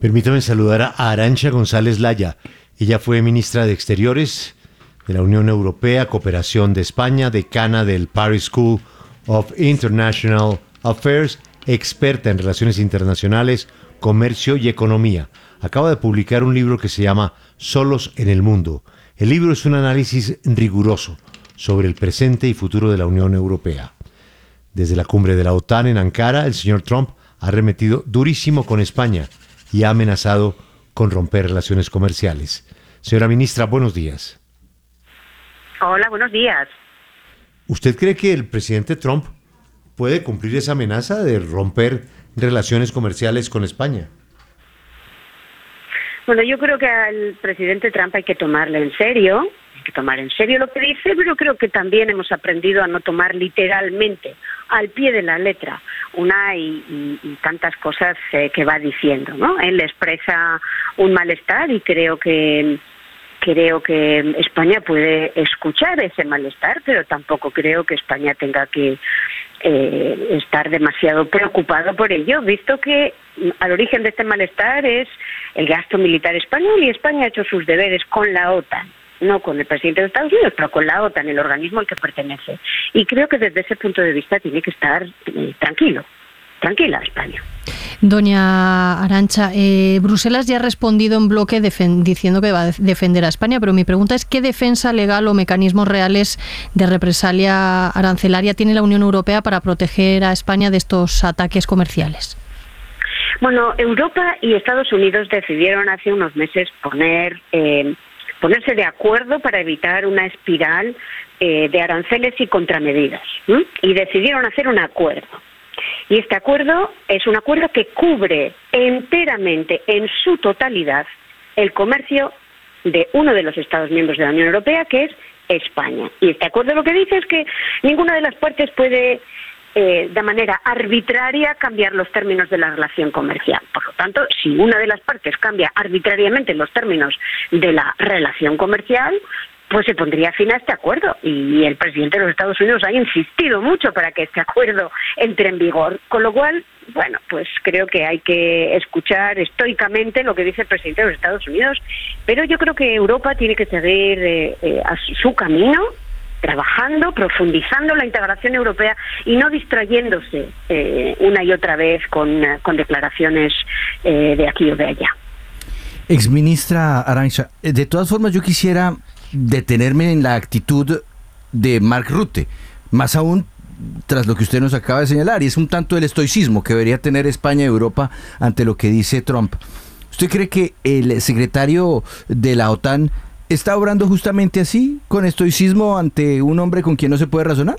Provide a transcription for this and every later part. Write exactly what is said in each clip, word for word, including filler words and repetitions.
Permítame saludar a Arantxa González Laya. Ella fue ministra de Exteriores de la Unión Europea, Cooperación de España, decana del Paris School of International Affairs, experta en relaciones internacionales, comercio y economía. Acaba de publicar un libro que se llama Solos en el Mundo. El libro es un análisis riguroso sobre el presente y futuro de la Unión Europea. Desde la cumbre de la OTAN en Ankara, el señor Trump ha arremetido durísimo con España y ha amenazado con romper relaciones comerciales. Señora ministra, buenos días. Hola, buenos días. ¿Usted cree que el presidente Trump puede cumplir esa amenaza de romper relaciones comerciales con España? Bueno, yo creo que al presidente Trump hay que tomarle en serio, hay que tomar en serio lo que dice, pero creo que también hemos aprendido a no tomar literalmente, al pie de la letra, una y, y, y tantas cosas eh, que va diciendo, ¿no? Él expresa un malestar y creo que creo que España puede escuchar ese malestar, pero tampoco creo que España tenga que eh, estar demasiado preocupado por ello, visto que al origen de este malestar es el gasto militar español y España ha hecho sus deberes con la OTAN, no con el presidente de Estados Unidos, pero con la OTAN, el organismo al que pertenece. Y creo que desde ese punto de vista tiene que estar eh, tranquilo, tranquila España. Doña Arantxa, eh, Bruselas ya ha respondido en bloque defen- diciendo que va a defender a España, pero mi pregunta es ¿qué defensa legal o mecanismos reales de represalia arancelaria tiene la Unión Europea para proteger a España de estos ataques comerciales? Bueno, Europa y Estados Unidos decidieron hace unos meses poner eh, ponerse de acuerdo para evitar una espiral eh, de aranceles y contramedidas, ¿sí? Y decidieron hacer un acuerdo. Y este acuerdo es un acuerdo que cubre enteramente, en su totalidad, el comercio de uno de los Estados miembros de la Unión Europea, que es España. Y este acuerdo lo que dice es que ninguna de las partes puede, eh, de manera arbitraria, cambiar los términos de la relación comercial. Por lo tanto, si una de las partes cambia arbitrariamente los términos de la relación comercial, pues se pondría fin a este acuerdo. Y el presidente de los Estados Unidos ha insistido mucho para que este acuerdo entre en vigor. Con lo cual, bueno, pues creo que hay que escuchar estoicamente lo que dice el presidente de los Estados Unidos. Pero yo creo que Europa tiene que seguir eh, eh, a su camino, trabajando, profundizando la integración europea y no distrayéndose eh, una y otra vez con, con declaraciones eh, de aquí o de allá. Exministra Arantxa, de todas formas yo quisiera detenerme en la actitud de Mark Rutte, más aún tras lo que usted nos acaba de señalar, y es un tanto el estoicismo que debería tener España y Europa ante lo que dice Trump. ¿Usted cree que el secretario de la OTAN está obrando justamente así, con estoicismo ante un hombre con quien no se puede razonar?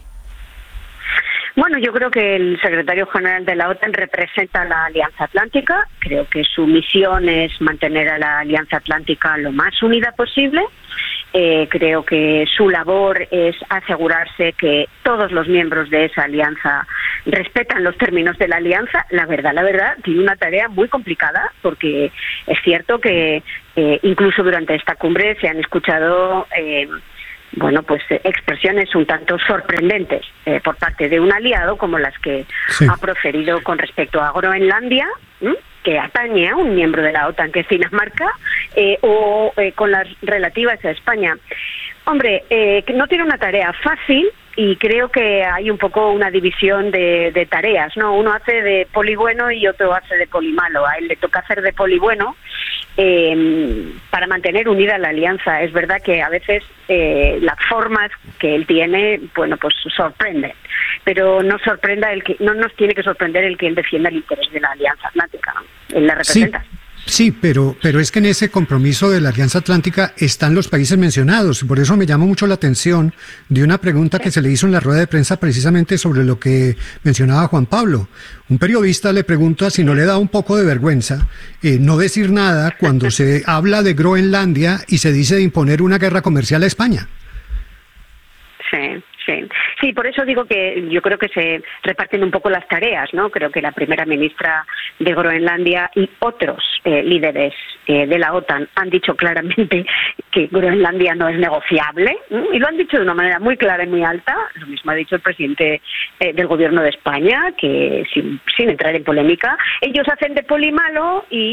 Bueno, yo creo que el secretario general de la OTAN representa a la Alianza Atlántica. Creo que su misión es mantener a la Alianza Atlántica lo más unida posible. Eh, creo que su labor es asegurarse que todos los miembros de esa alianza respetan los términos de la alianza. La verdad, la verdad, tiene una tarea muy complicada porque es cierto que eh, incluso durante esta cumbre se han escuchado Eh, bueno, pues eh, expresiones un tanto sorprendentes eh, por parte de un aliado como las que sí ha proferido con respecto a Groenlandia, ¿m? que atañe a un miembro de la OTAN que es Dinamarca, eh, o eh, con las relativas a España. Hombre, eh, que no tiene una tarea fácil y creo que hay un poco una división de, de tareas, ¿no? Uno hace de poli bueno y otro hace de poli malo. A él le toca hacer de poli bueno eh, para mantener unida la alianza. Es verdad que a veces eh, las formas que él tiene, bueno, pues sorprenden. Pero no sorprenda el que no nos tiene que sorprender el que él defienda el interés de la Alianza Atlántica, ¿no? Él la representa. Sí. Sí, pero, pero es que en ese compromiso de la Alianza Atlántica están los países mencionados. Por eso me llama mucho la atención de una pregunta que se le hizo en la rueda de prensa precisamente sobre lo que mencionaba Juan Pablo. Un periodista le pregunta si no le da un poco de vergüenza eh, no decir nada cuando se habla de Groenlandia y se dice de imponer una guerra comercial a España. Sí. Sí. sí, por eso digo que yo creo que se reparten un poco las tareas, ¿no? Creo que la primera ministra de Groenlandia y otros eh, líderes eh, de la OTAN han dicho claramente que Groenlandia no es negociable, ¿no? Y lo han dicho de una manera muy clara y muy alta. Lo mismo ha dicho el presidente eh, del gobierno de España, que sin, sin entrar en polémica, ellos hacen de poli malo y